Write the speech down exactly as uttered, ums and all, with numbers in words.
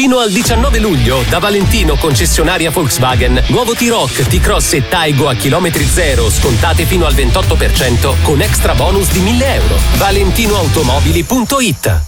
Fino al diciannove luglio, da Valentino concessionaria Volkswagen, nuovo T-Roc, T-Cross e Taigo a chilometri zero, scontate fino al ventotto per cento con extra bonus di mille euro. valentinoautomobili punto it.